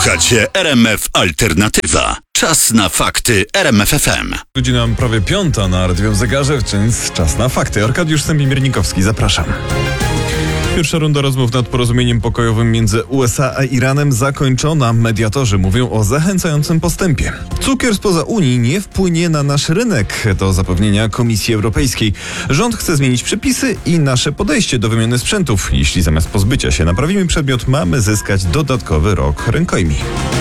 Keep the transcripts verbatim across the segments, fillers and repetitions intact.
Słuchacie R M F Alternatywa. Czas na fakty R M F F M. Godzina prawie piąta na radiowym zegarze, więc czas na fakty. Arkadiusz Sębimiernikowski, zapraszam. Pierwsza runda rozmów nad porozumieniem pokojowym między U S A a Iranem zakończona. Mediatorzy mówią o zachęcającym postępie. Cukier spoza Unii nie wpłynie na nasz rynek. To zapewnienia Komisji Europejskiej. Rząd chce zmienić przepisy i nasze podejście do wymiany sprzętów. Jeśli zamiast pozbycia się naprawimy przedmiot, mamy zyskać dodatkowy rok rękojmi.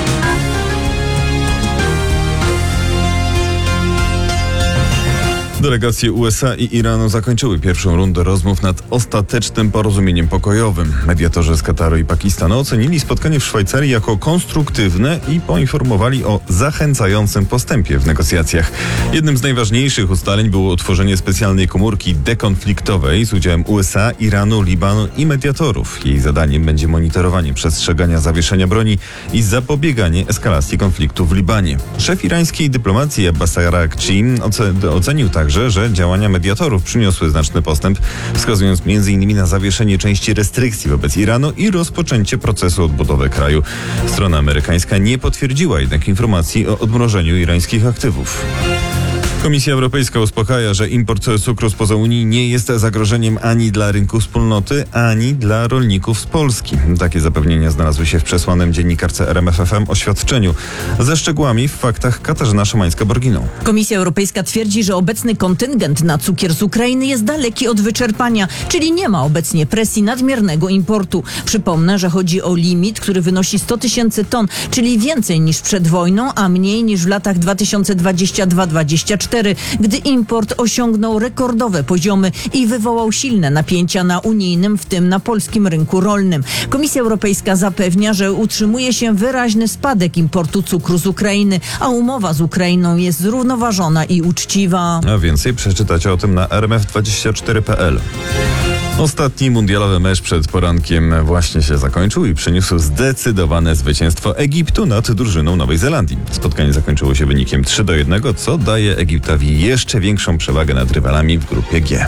Delegacje U S A i Iranu zakończyły pierwszą rundę rozmów nad ostatecznym porozumieniem pokojowym. Mediatorzy z Kataru i Pakistanu ocenili spotkanie w Szwajcarii jako konstruktywne i poinformowali o zachęcającym postępie w negocjacjach. Jednym z najważniejszych ustaleń było utworzenie specjalnej komórki dekonfliktowej z udziałem U S A, Iranu, Libanu i mediatorów. Jej zadaniem będzie monitorowanie przestrzegania zawieszenia broni i zapobieganie eskalacji konfliktu w Libanie. Szef irańskiej dyplomacji Abbas Araghchi ocenił także, że działania mediatorów przyniosły znaczny postęp, wskazując między innymi na zawieszenie części restrykcji wobec Iranu i rozpoczęcie procesu odbudowy kraju. Strona amerykańska nie potwierdziła jednak informacji o odmrożeniu irańskich aktywów. Komisja Europejska uspokaja, że import cukru spoza Unii nie jest zagrożeniem ani dla rynku wspólnoty, ani dla rolników z Polski. Takie zapewnienia znalazły się w przesłanym dziennikarce R M F F M oświadczeniu. Ze szczegółami w faktach Katarzyna Szymańska-Borginą. Komisja Europejska twierdzi, że obecny kontyngent na cukier z Ukrainy jest daleki od wyczerpania, czyli nie ma obecnie presji nadmiernego importu. Przypomnę, że chodzi o limit, który wynosi sto tysięcy ton, czyli więcej niż przed wojną, a mniej niż w latach dwa tysiące dwudziestym drugim do dwudziestego czwartego, gdy import osiągnął rekordowe poziomy i wywołał silne napięcia na unijnym, w tym na polskim rynku rolnym. Komisja Europejska zapewnia, że utrzymuje się wyraźny spadek importu cukru z Ukrainy, a umowa z Ukrainą jest zrównoważona i uczciwa. A więcej przeczytacie o tym na r m f dwadzieścia cztery kropka p l. Ostatni mundialowy mecz przed porankiem właśnie się zakończył i przyniósł zdecydowane zwycięstwo Egiptu nad drużyną Nowej Zelandii. Spotkanie zakończyło się wynikiem trzy do jednego, co daje Egiptowi jeszcze większą przewagę nad rywalami w grupie G.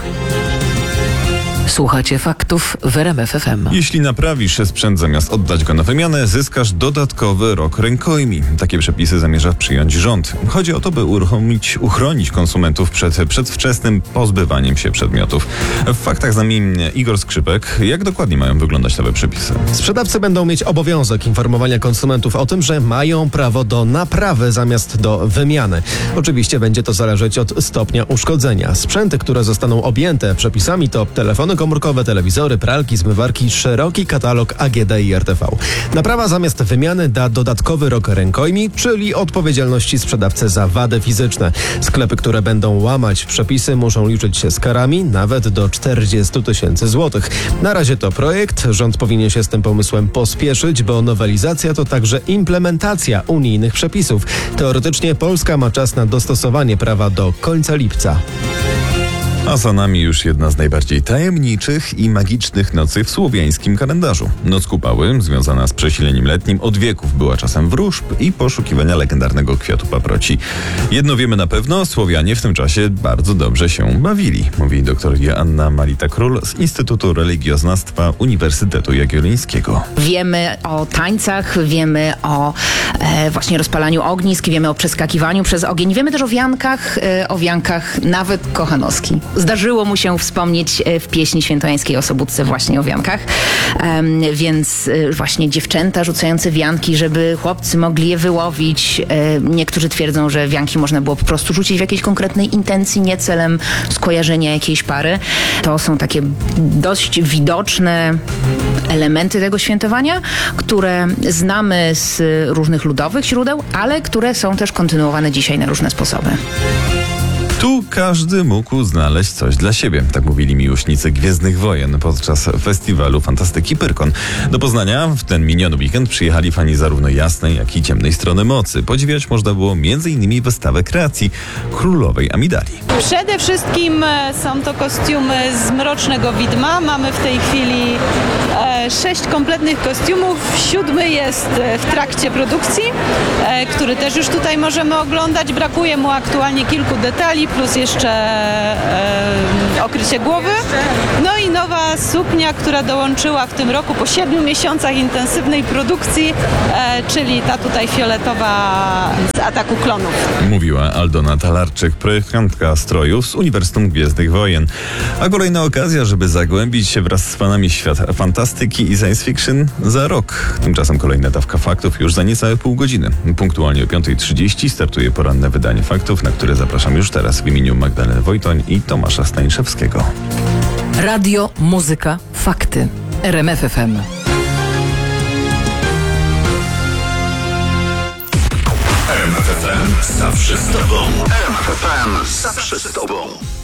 Słuchacie faktów w R M F F M. Jeśli naprawisz sprzęt zamiast oddać go na wymianę, zyskasz dodatkowy rok rękojmi. Takie przepisy zamierza przyjąć rząd. Chodzi o to, by uruchomić, uchronić konsumentów przed przedwczesnym pozbywaniem się przedmiotów. W faktach z nami Igor Skrzypek. Jak dokładnie mają wyglądać nowe przepisy? Sprzedawcy będą mieć obowiązek informowania konsumentów o tym, że mają prawo do naprawy zamiast do wymiany. Oczywiście będzie to zależeć od stopnia uszkodzenia. Sprzęty, które zostaną objęte przepisami, to telefony komórkowe, telewizory, pralki, zmywarki, szeroki katalog A G D i R T V. Naprawa zamiast wymiany da dodatkowy rok rękojmi, czyli odpowiedzialności sprzedawcy za wady fizyczne. Sklepy, które będą łamać przepisy, muszą liczyć się z karami nawet do czterdziestu tysięcy złotych. Na razie to projekt. Rząd powinien się z tym pomysłem pospieszyć, bo nowelizacja to także implementacja unijnych przepisów. Teoretycznie Polska ma czas na dostosowanie prawa do końca lipca. A za nami już jedna z najbardziej tajemniczych i magicznych nocy w słowiańskim kalendarzu. Noc Kupały, związana z przesileniem letnim, od wieków była czasem wróżb i poszukiwania legendarnego kwiatu paproci. Jedno wiemy na pewno, Słowianie w tym czasie bardzo dobrze się bawili, mówi dr Joanna Malita-Król z Instytutu Religioznawstwa Uniwersytetu Jagiellońskiego. Wiemy o tańcach, wiemy o e, właśnie rozpalaniu ognisk, wiemy o przeskakiwaniu przez ogień, wiemy też o wiankach, e, o wiankach nawet Kochanowski. Zdarzyło mu się wspomnieć w pieśni świętojańskiej o Sobótce właśnie o wiankach, um, więc właśnie dziewczęta rzucające wianki, żeby chłopcy mogli je wyłowić. Um, niektórzy twierdzą, że wianki można było po prostu rzucić w jakiejś konkretnej intencji, nie celem skojarzenia jakiejś pary. To są takie dość widoczne elementy tego świętowania, które znamy z różnych ludowych źródeł, ale które są też kontynuowane dzisiaj na różne sposoby. Tu każdy mógł znaleźć coś dla siebie, tak mówili miłośnicy Gwiezdnych Wojen podczas festiwalu Fantastyki Pyrkon. Do Poznania w ten miniony weekend przyjechali fani zarówno jasnej, jak i ciemnej strony mocy. Podziwiać można było między innymi wystawę kreacji Królowej Amidali. Przede wszystkim są to kostiumy z Mrocznego Widma. Mamy w tej chwili e, sześć kompletnych kostiumów. Siódmy jest w trakcie produkcji, e, który też już tutaj możemy oglądać. Brakuje mu aktualnie kilku detali. plus jeszcze e, okrycie głowy. No i nowa suknia, która dołączyła w tym roku po siedmiu miesiącach intensywnej produkcji, e, czyli ta tutaj fioletowa z Ataku Klonów. Mówiła Aldona Talarczyk, projektantka strojów z Uniwersytetu Gwiezdnych Wojen. A kolejna okazja, żeby zagłębić się wraz z fanami świata fantastyki i science fiction za rok. Tymczasem kolejna dawka faktów już za niecałe pół godziny. Punktualnie o piąta trzydzieści startuje poranne wydanie faktów, na które zapraszam już teraz w imieniu Magdaleny Wojtoń i Tomasza Staniszewskiego. Radio, muzyka, fakty. R M F F M. R M F F M zawsze z tobą. R M F F M zawsze z tobą.